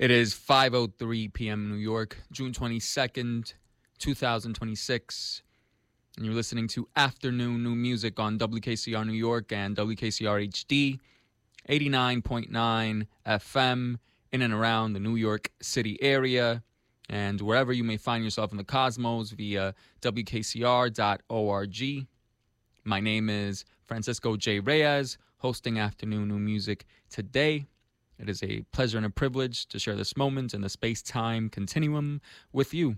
It is 5:03 p.m. in New York, June 22nd, 2026. And you're listening to Afternoon New Music on WKCR New York and WKCR HD, 89.9 FM in and around the New York City area, and wherever you may find yourself in the cosmos via WKCR.org. My name is Francisco J. Reyes, hosting Afternoon New Music today. It is a pleasure and a privilege to share this moment in the space-time continuum with you.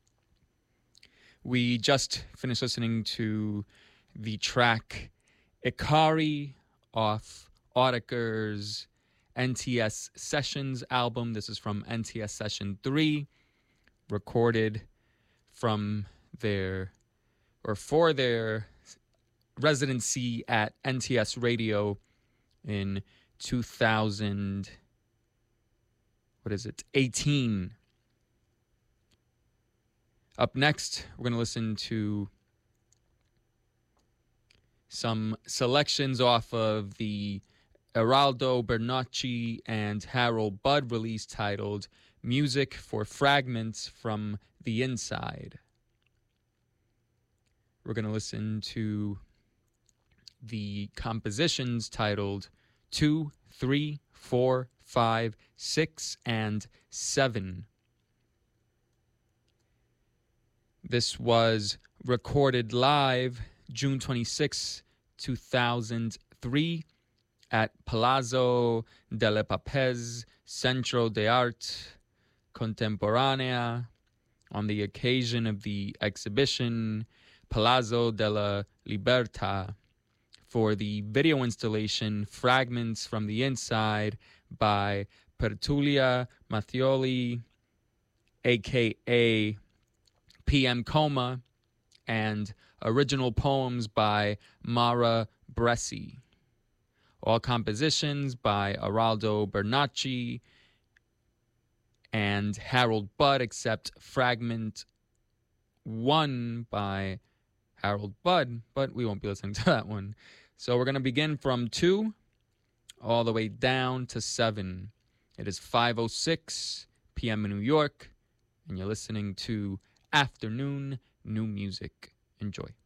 We just finished listening to the track Ikari off Autechre's NTS Sessions album. This is from NTS Session 3, recorded from their, or for their residency at NTS Radio in 2018. Up next, we're going to listen to some selections off of the Eraldo Bernacchi and Harold Budd release titled Music for Fragments from the Inside. We're going to listen to the compositions titled 2, 3, 4, 5, 6, and 7. This was recorded live June 26, 2003 at Palazzo delle Papes Centro de Arte Contemporanea on the occasion of the exhibition Palazzo della Libertà for the video installation Fragments from the Inside by Pertulia Mattioli, a.k.a. PM Coma, and original poems by Mara Bressi. All compositions by Eraldo Bernacchi and Harold Budd, except Fragment 1 by Harold Budd, but we won't be listening to that one. So we're going to begin from 2 all the way down to 7. It is 5:06 p.m. in New York, and you're listening to Afternoon New Music. Enjoy.